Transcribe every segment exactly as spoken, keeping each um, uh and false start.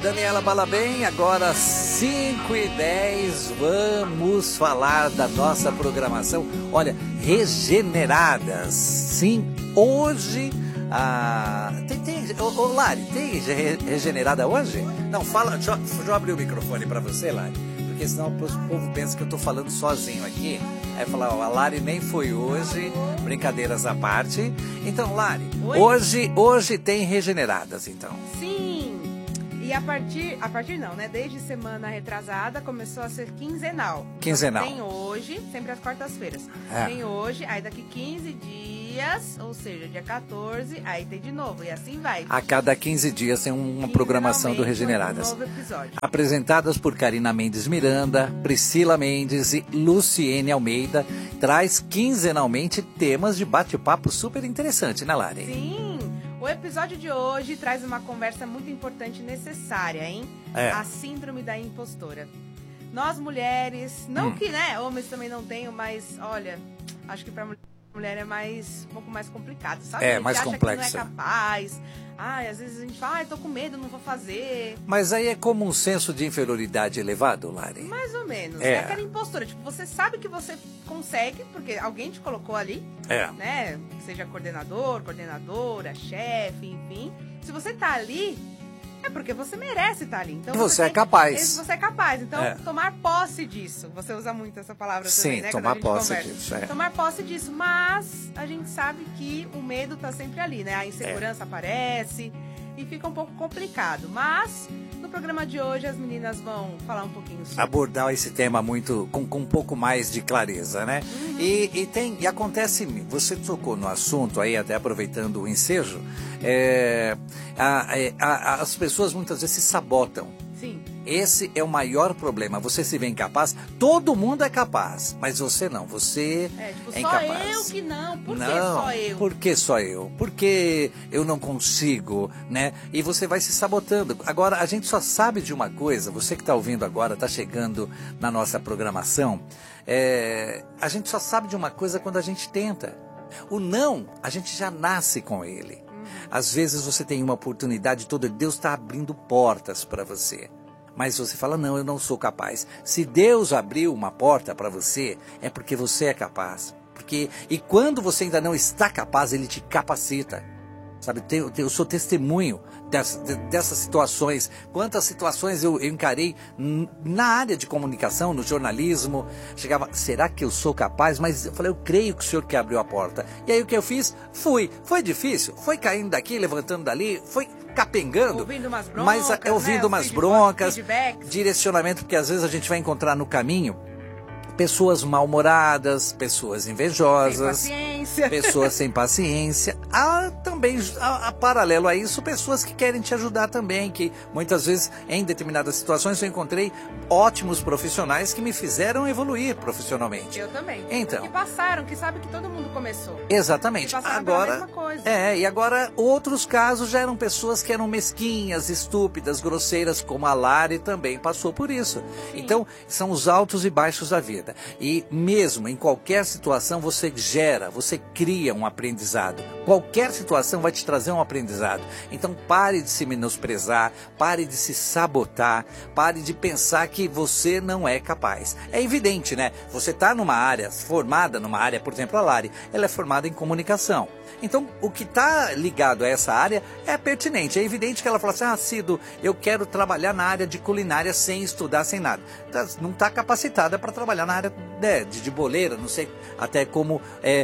Daniela Balabem, agora cinco e dez, vamos falar da nossa programação. Olha, Regeneradas, sim, hoje, ah, tem, tem, ô, ô Lari, tem Regenerada hoje? Não, fala, deixa, deixa eu abrir o microfone para você, Lari, porque senão o povo pensa que eu tô falando sozinho aqui. Aí falar, ó, a Lari nem foi hoje, brincadeiras à parte. Então, Lari, hoje, hoje tem Regeneradas, então. Sim. E a partir, a partir não, né? Desde semana retrasada começou a ser quinzenal. Quinzenal. Tem hoje, sempre às quartas-feiras. É. Tem hoje, aí daqui quinze dias, ou seja, dia quatorze, aí tem de novo. E assim vai. A cada quinze dias tem uma programação do Regeneradas. Um novo episódio. Apresentadas por Karina Mendes Miranda, Priscila Mendes e Luciene Almeida, traz quinzenalmente temas de bate-papo super interessante, né, Lari? Sim. O episódio de hoje traz uma conversa muito importante e necessária, hein? É. A síndrome da impostora. Nós mulheres, não hum. que, né, homens também não tenham, mas, olha, acho que pra mulher é mais, um pouco mais complicado, sabe? É, a gente mais acha complexo. Que não é capaz. Ai, às vezes a gente fala, ai, tô com medo, não vou fazer. Mas aí é como um senso de inferioridade elevado, Lari? Mais ou menos. É. É aquela impostora. Tipo, você sabe que você consegue, porque alguém te colocou ali. É. Né? Seja coordenador, coordenadora, chefe, enfim. Se você tá ali, é porque você merece estar ali. Então, você, você é tem, capaz. Você é capaz. Então, É. tomar posse disso. Você usa muito essa palavra Sim, também, né? tomar posse conversa. disso. É. Tomar posse disso. Mas a gente sabe que o medo tá sempre ali, né? A insegurança é. aparece e fica um pouco complicado. Mas no programa de hoje as meninas vão falar um pouquinho sobre... abordar esse tema muito com, com um pouco mais de clareza, né? Uhum. E, e tem e acontece, você tocou no assunto aí, até aproveitando o ensejo, é, a, a, as pessoas muitas vezes se sabotam. Sim. Esse é o maior problema. Você se vê incapaz, todo mundo é capaz, mas você não, você é, tipo, é só incapaz. eu que não, por não, que só eu? Por que só eu? Porque eu não consigo, né? E você vai se sabotando. Agora, a gente só sabe de uma coisa, você que está ouvindo agora, está chegando na nossa programação, é, a gente só sabe de uma coisa quando a gente tenta. O não, a gente já nasce com ele. Às vezes você tem uma oportunidade toda, Deus está abrindo portas para você. Mas você fala, não, eu não sou capaz. Se Deus abriu uma porta para você, é porque você é capaz. Porque, e quando você ainda não está capaz, Ele te capacita. Sabe, eu, eu sou testemunho dessas, dessas situações. Quantas situações eu, eu encarei na área de comunicação, no jornalismo. Chegava, será que eu sou capaz? Mas eu falei, eu creio que o Senhor que abriu a porta. E aí o que eu fiz? Fui. Foi difícil? Foi caindo daqui, levantando dali, foi capengando. Ouvindo umas broncas, mas é, ouvindo né? umas broncas, feedbacks. Direcionamento, porque às vezes a gente vai encontrar no caminho pessoas mal-humoradas, pessoas invejosas, sem paciência. pessoas sem paciência. Há também, a, a paralelo a isso, pessoas que querem te ajudar também, que muitas vezes, em determinadas situações, eu encontrei ótimos profissionais que me fizeram evoluir profissionalmente. Eu também. Então. Que passaram, que sabe que todo mundo começou. Exatamente. Que passaram agora, pela mesma coisa. É, e agora outros casos já eram pessoas que eram mesquinhas, estúpidas, grosseiras, como a Lari também passou por isso. Sim. Então, são os altos e baixos da vida. E mesmo em qualquer situação você gera, você cria um aprendizado. Qualquer situação vai te trazer um aprendizado. Então pare de se menosprezar, pare de se sabotar, pare de pensar que você não é capaz. É evidente, né? Você está numa área, formada numa área, por exemplo, a Lari, ela é formada em comunicação. Então, o que está ligado a essa área é pertinente. É evidente que ela fala assim, ah, Cido, eu quero trabalhar na área de culinária sem estudar, sem nada. Não está capacitada para trabalhar na área né, de, de boleira, não sei até como é,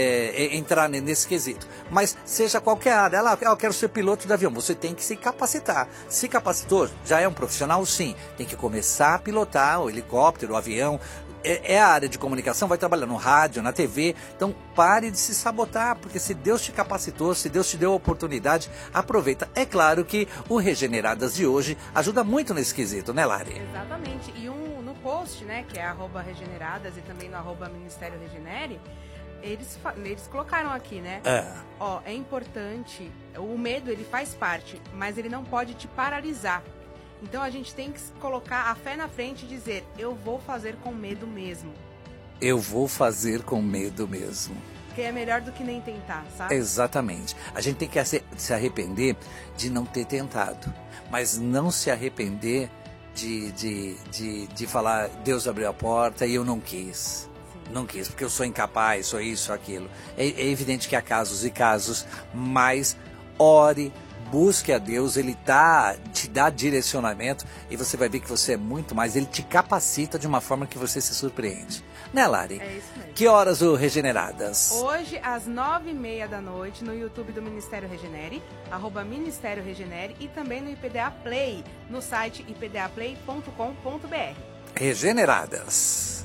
é, entrar nesse quesito. Mas seja qualquer área, ela, eu quero ser piloto de avião, você tem que se capacitar. Se capacitou, já é um profissional, sim. Tem que começar a pilotar o helicóptero, o avião. É a área de comunicação, vai trabalhar no rádio, na T V, então pare de se sabotar, porque se Deus te capacitou, se Deus te deu a oportunidade, aproveita. É claro que o Regeneradas de hoje ajuda muito nesse quesito, né, Lari? Exatamente, e um, no post, né, que é arroba Regeneradas e também no arroba Ministério Regenere, eles, eles colocaram aqui, né, é. Ó, é importante, o medo ele faz parte, mas ele não pode te paralisar. Então a gente tem que colocar a fé na frente e dizer, eu vou fazer com medo mesmo. Eu vou fazer com medo mesmo. Porque é melhor do que nem tentar, sabe? Exatamente. A gente tem que se arrepender de não ter tentado, mas não se arrepender de, de, de, de falar, Deus abriu a porta e eu não quis. Sim. Não quis, porque eu sou incapaz, sou isso, aquilo. É, é evidente que há casos e casos, mas ore, busque a Deus, Ele tá, te dá direcionamento e você vai ver que você é muito mais, Ele te capacita de uma forma que você se surpreende. Né, Lari? É isso mesmo. Que horas o Regeneradas? Hoje, às nove e meia da noite, no YouTube do Ministério Regenere, arroba Ministério Regenere, e também no I P D A Play, no site i p d a play ponto com ponto b r. Regeneradas.